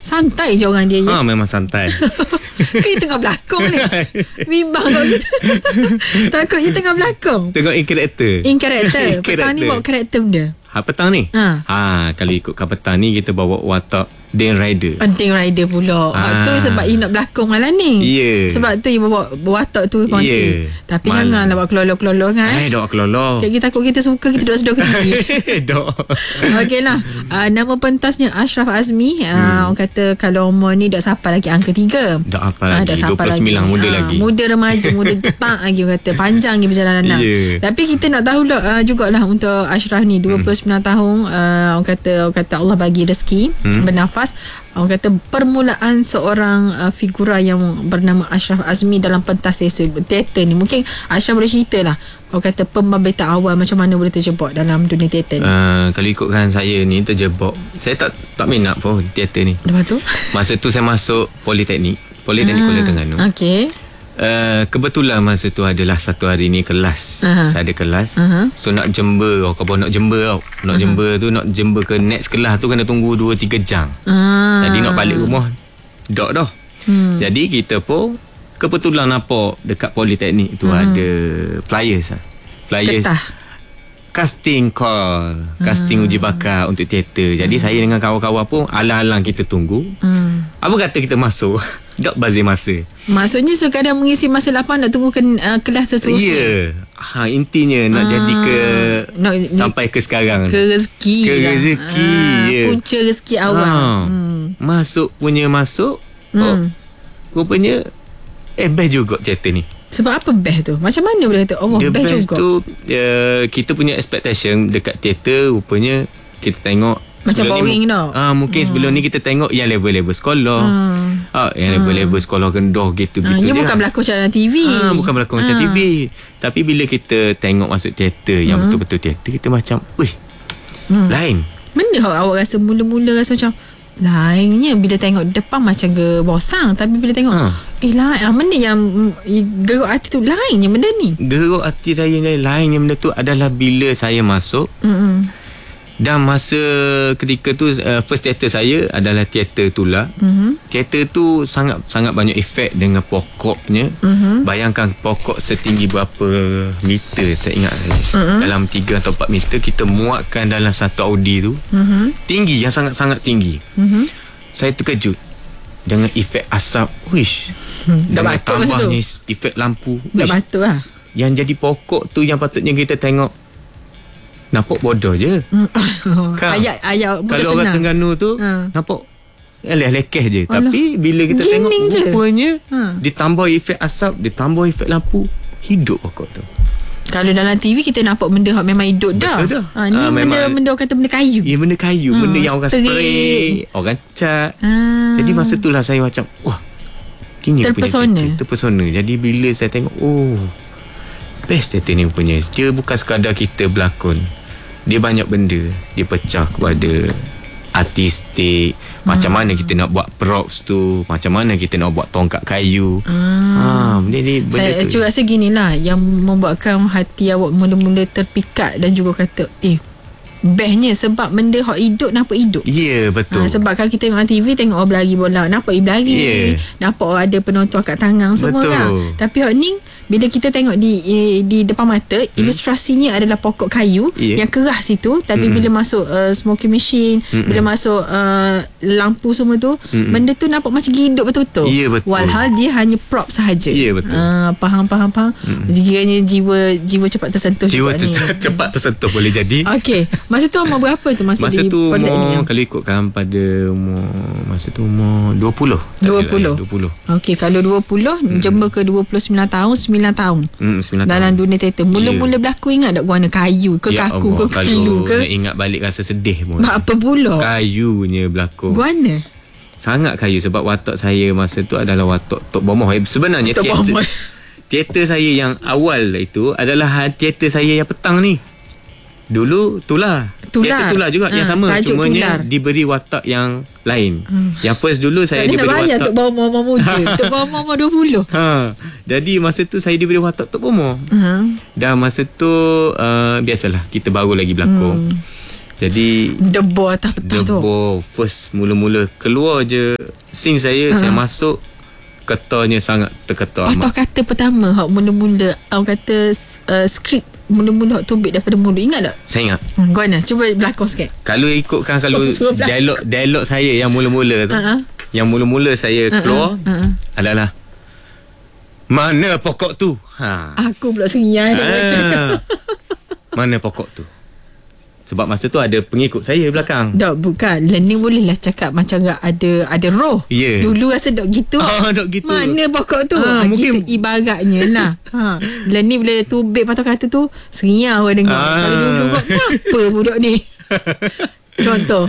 Santai je orang dia ya? Memang santai. Kita tengah berlakon ni. Bimbang kau kita. Takut je tengah berlakon. Tengok in karakter. Petang ni bawa karakter benda. Petang ni? Kalau ikutkan petang ni, kita bawa watak Dan Rider. Penting Rider pula. Tu sebab you nak berlakon malam ni. Sebab tu you bawa watak tu konti. Tapi janganlah buat kelolo-kelolo kan. Dok kelolo. Kita takut kita suka, kita duduk sedar ke tinggi. Dok. Okey lah. Nama pentasnya Ashraf Azmi. Orang kata kalau umur ni dah sampai lagi angka 3. Dah apa lagi? 29 lagi. Muda lagi. Muda remaja, muda tepat lagi orang kata. Panjang lagi perjalanan. Tapi kita nak tahu jugalah untuk Ashraf ni 29 tahun. Orang kata Allah bagi rezeki bernafas. Orang kata permulaan seorang figura yang bernama Ashraf Azmi dalam pentas teater ni. Mungkin Ashraf boleh cerita lah, orang kata pembabaitan awal macam mana boleh terjebak dalam dunia teater ni. Kalau ikutkan saya ni terjebak, saya tak minat pun teater ni. Lepas tu? Masa tu saya masuk Politeknik Kuala Terengganu. Okey. Kebetulan masa tu adalah satu hari ni kelas. Saya ada kelas. So nak jember, nak jember ke next kelas tu kena tunggu 2-3 jam. Jadi nak balik rumah dah. Jadi kita pun kebetulan nampak dekat Politeknik tu ada flyers. Ketah. Casting call, casting uji bakat untuk teater. Jadi saya dengan kawan-kawan pun alang-alang kita tunggu. Apa kata kita masuk? Dok bazir masa. Maksudnya sekadar mengisi masa lapang nak tunggu kelas seterusnya. Intinya nak jadi sampai ke sekarang. Ke rezeki. Punca rezeki awal. Masuk. Rupanya best juga teater ni. Sebab apa best tu? Macam mana boleh kata best juga? Tu kita punya expectation dekat teater, rupanya kita tengok macam boring tau. Mungkin sebelum ni kita tengok yang level-level sekolah. Yang level-level sekolah rendah gitu. Dia bukan berlakon macam TV. Bukan berlakon macam TV. Tapi bila kita tengok masuk teater yang betul-betul teater, kita macam lain. Benda awak rasa mula-mula rasa macam lainnya. Bila tengok depan macam bosan. Tapi bila tengok lain. Benda yang geruk hati tu lainnya benda ni. Geruk hati saya ni lainnya benda tu adalah bila saya masuk. Dan masa ketika tu first teater saya adalah teater Tula. Teater tu sangat banyak efek dengan pokoknya. Bayangkan pokok setinggi berapa meter, saya ingat saya. Dalam 3 atau 4 meter kita muatkan dalam satu audi tu. Tinggi, yang sangat-sangat tinggi. Saya terkejut dengan efek asap. Dengan tambahnya efek lampu. Tak batuk lah. Yang jadi pokok tu yang patutnya kita tengok nampak bodoh je. Ayat kalau orang Terengganu tu nampak lekeh je. Tapi bila kita tengok rupanya ditambah efek asap, ditambah efek lampu, hidup pokok tu. Kalau dalam TV kita nampak benda memang hidup dah. Ni benda kata benda kayu. Ya, benda kayu. Benda yang orang spray, orang cat. Jadi masa tu lah saya macam terpesona. Jadi bila saya tengok best teater ni punya. Dia bukan sekadar kita berlakon. Dia banyak benda. Dia pecah kepada artistik. Macam mana kita nak buat props tu. Macam mana kita nak buat tongkat kayu. Benda saya tu. rasa ginilah yang membuatkan hati awak mula-mula terpikat dan juga kata bestnya sebab benda hak hidup nampak hidup. Ya, betul. Sebab kalau kita tengok TV tengok orang berlari bola, nampak berlari. Nampak ada penonton kat tangan semua kan. Tapi hak ni bila kita tengok di depan mata, ilustrasinya adalah pokok kayu yang keras itu. Tapi bila masuk smoking machine, bila masuk lampu semua tu, benda tu nampak macam hidup betul-betul. Betul. Walhal dia hanya prop sahaja. Betul. Faham. Kiranya jiwa cepat tersentuh. Cepat tersentuh boleh jadi. Okey. Masa tu umur berapa tu? Masa tu umur, kalau ikutkan pada umur, masa tu umur 20. 20. Okey, kalau 20 jember ke 29 tahun, 9 tahun. 9 dalam tahun. Dunia teater. Mula-mula berlakon ingat tak guna kayu ke kaku ke kilu ke? Nak ingat balik rasa sedih pun. Apa pula? Kayunya berlakon. Guna? Sangat kayu sebab watak saya masa tu adalah watak Tok Bomoh. Sebenarnya teater saya yang awal itu adalah teater saya yang petang ni. Dulu Tular. Teater Tular juga yang sama, cumanya diberi watak yang lain. Yang first dulu saya diberi watak Tok Bomoh muda. Tok Bomoh 20. Jadi masa tu saya diberi watak Tok Bomoh. Dan masa tu biasalah kita baru lagi berlakon. Jadi debor atas petah tu. Debor first mula-mula keluar je scene saya, saya masuk, ketanya sangat terketar. Patah kata pertama hak mula-mula orang kata skrip mula-mula hak tubik daripada mulut, ingat tak? Saya ingat. Kau nak cuba berlakon sikit. Kalau ikutkan kalau dialog saya yang mula-mula tu, yang mula-mula saya keluar adalah mana pokok tu? Aku pula senyai dah. Mana pokok tu? Sebab masa tu ada pengikut saya belakang. Tak, bukan. Learning bolehlah cakap macam ada roh. Dulu rasa dok gitu. Dok gitu. Mana pokok tu? Mungkin gitu ibaratnya lah. Learning bila tubik patah kata tu, senyap orang dengar. Kalau dulu kau apa budak ni? Contoh.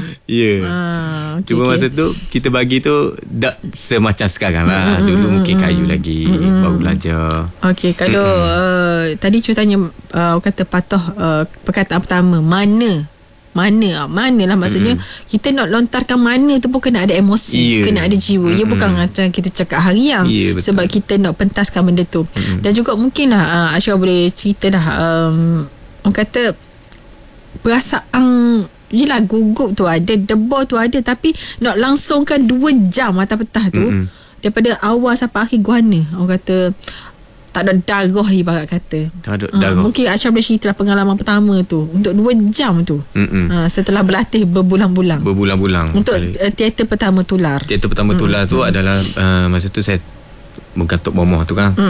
Cuma masa tu kita bagi tu tak semacam sekarang lah. Dulu mungkin kayu lagi, baru belajar. Okey, kalau tadi ceritanya kata patah perkataan pertama, mana lah maksudnya kita nak lontarkan mana tu pun kena ada emosi, kena ada jiwa. Ia bukan macam kita cakap harian, sebab kita nak pentaskan benda tu. Dan juga mungkin lah Ashraf boleh cerita dah orang kata perasaan yelah gugup tu ada, debor tu ada, tapi nak langsungkan 2 jam atas petah tu daripada awal sampai akhir guana, orang kata tak ada darah, ibarat kata tak ada darah. Mungkin Ashraf boleh cerita pengalaman pertama tu untuk 2 jam tu setelah berlatih berbulan-bulan untuk teater pertama tular. Teater pertama tular tu adalah masa tu saya bergatuk bomoh tu kan.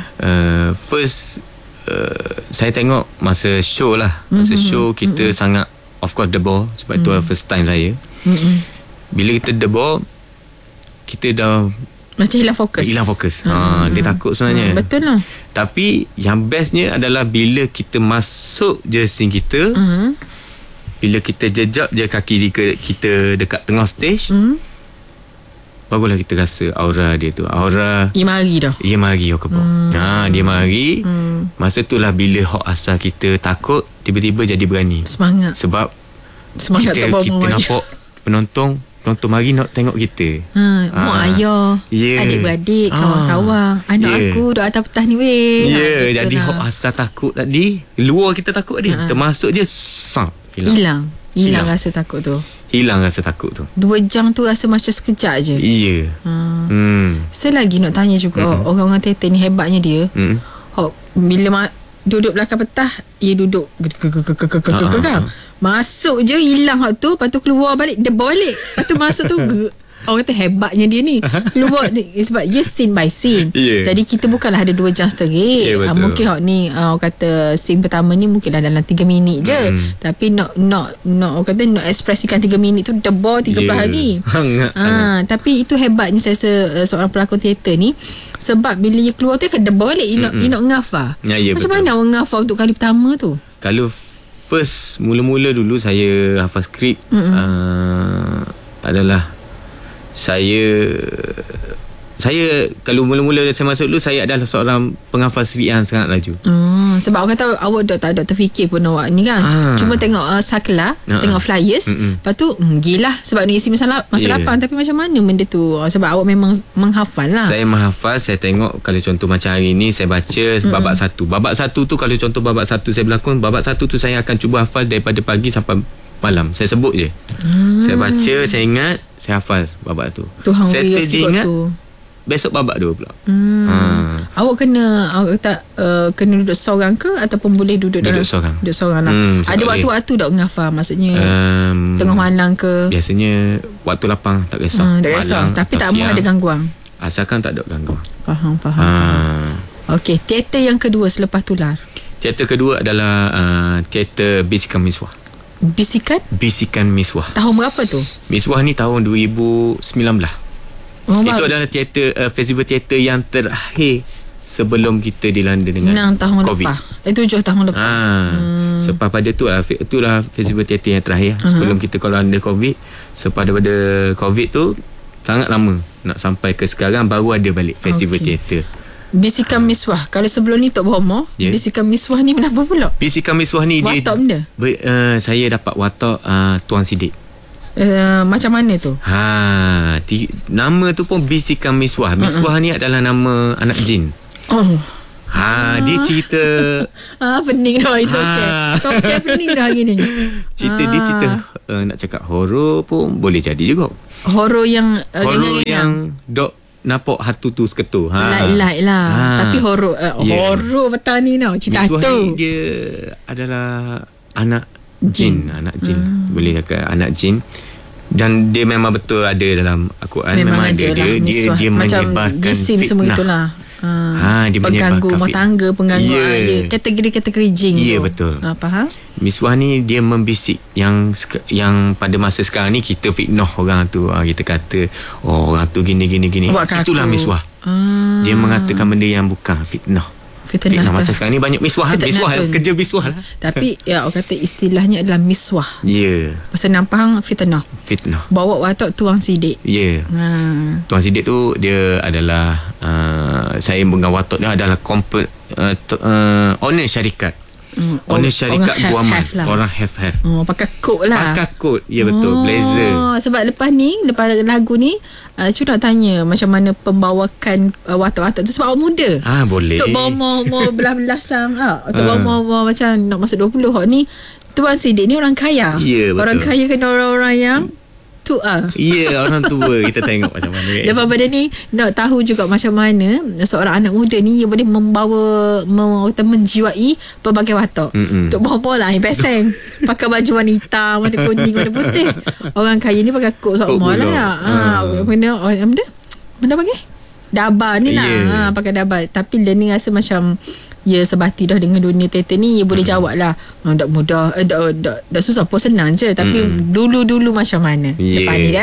First saya tengok masa show lah. Masa show kita sangat of course debor, sebab itu first time saya. Bila kita debor, kita dah macam hilang fokus. Dia takut sebenarnya. Betul lah. Tapi yang bestnya adalah bila kita masuk je scene kita, bila kita jejak je kaki kita dekat tengah stage, barulah kita rasa aura dia tu. Aura ia mari dah. Ia mari dia mari. Masa tu lah bila hak asal kita takut tiba-tiba jadi berani. Semangat kita nampak penonton mari nak tengok kita. Mak ayah, adik-beradik, kawan-kawan, anak aku duduk atas petah ni weh. Jadi hak asal takut tadi, luar kita takut tadi, kita masuk je hilang rasa takut tu. 2 jam tu rasa macam sekejap je. Selagi nak tanya juga orang-orang teater ni hebatnya dia. Bila duduk belakang petah, ia duduk masuk je hilang hak tu, lepas tu keluar balik debor balik, lepas tu masuk tu orang kata hebatnya dia ni keluar sebab dia scene by scene. Jadi kita bukanlah ada 2 jam straight. Mungkin hak ni orang kata scene pertama ni mungkinlah dalam 3 minit je, tapi nak orang kata nak ekspresikan 3 minit tu debor 13 hari. Tapi itu hebatnya saya rasa seorang pelakon teater ni, sebab bila dia keluar tu kan debor balik, nak ngafa. Macam mana orang ngafa untuk kali pertama tu? Kalau first mula-mula dulu saya hafal skrip adalah saya kalau mula-mula saya masuk dulu, saya adalah seorang penghafal skrip yang sangat laju. Sebab orang kata awak tak terfikir pun awak ni kan. Cuma tengok saklar, tengok flyers, lepas tu gila sebab ni isi masa 8, tapi macam mana benda tu? Sebab awak memang menghafal lah. Saya menghafal, saya tengok kalau contoh macam hari ni saya baca babak 1. Babak 1 tu kalau contoh babak 1 saya berlakon, babak 1 tu saya akan cuba hafal daripada pagi sampai malam. Saya sebut je. Saya baca, saya ingat, saya hafal babak tu. Saya ingat tu. Besok babak 2 pula. Awak kena duduk seorang ke ataupun boleh duduk seorang? Duduk seorang lah. Ada waktu-waktu tak ngafal, maksudnya tengah malam ke? Biasanya waktu lapang tak kisah. Tak kisah, tapi tak mahu ada gangguan. Asalkan tak ada gangguan. Faham. Okey, teater yang kedua selepas tular. Teater kedua adalah teater Bisikan Miswah. Bisikan Miswah. Tahun berapa tu? Miswah ni tahun 2019. Itu adalah teater festival teater yang terakhir sebelum kita dilanda dengan 6 tahun COVID. lepas. 7 tahun lepas. Selepas pada itulah festival teater yang terakhir sebelum kita kalau ada COVID. Selepas daripada COVID tu sangat lama nak sampai ke sekarang baru ada balik festival teater. Bisikan Miswah. Kalau sebelum ni Tok Berhormah, Bisikan Miswah ni kenapa pula? Bisikan Miswah ni watak benda? Saya dapat watak Tuan Sidik. Macam mana tu? Nama tu pun Bisikan Miswah. Miswah ni adalah nama anak jin. Dia cerita pening dah itu. Tokek pening dah hari ni. Dia cerita nak cakap horor pun boleh jadi juga. Horor yang dok nampak hatu tu seketul. Light lah. Tapi horor horor betul ni tau. Cerita tu. Dia adalah anak jin. Boleh cakap anak jin. Dan dia memang betul ada dalam Al-Quran. Memang ada dia menyebarkan jisim fitnah. Semua itulah. Dia pengganggu rumah tangga, pengganggu dia. Kategori-kategori jin tu. Betul. Faham? Miswah ni dia membisik yang pada masa sekarang ni kita fitnah orang tu. Kita kata orang tu gini. Itulah miswah. Dia mengatakan benda yang bukan fitnah macam sekarang ni banyak miswah kerja miswah lah. Tapi orang kata istilahnya adalah miswah. Pasal nampang fitnah bawa watak tuang sidik. Tuang sidik tu dia adalah saya dengan watak dia adalah owner syarikat. Owner syarikat guaman lah. Orang have pakai kod lah. Pakai kod. Ya betul. Blazer. Sebab lepas lagu ni Cu nak tanya macam mana pembawakan watak-watak tu. Sebab awak muda. Boleh. Tok bawa belah-belah sang. Tok bawa macam nak masuk 20 ni. Tuan Sidik ni orang kaya. Orang kaya kena orang-orang yang tua. Orang tua. Kita tengok macam mana. Lepas pada ni nak tahu juga macam mana seorang anak muda ni ia boleh menjiwai pelbagai watak. Tok bawa lah peseng pakai baju warna hitam, warna kuning, warna putih. Orang kaya ni pakai kod sama lah. Benda panggil dabar ni lah. Pakai dabar. Tapi dia ni rasa macam sebati dah dengan dunia teater ni. Ia boleh jawab lah. Tak mudah, tak susah pun, senang je. Tapi dulu-dulu macam mana lepas ni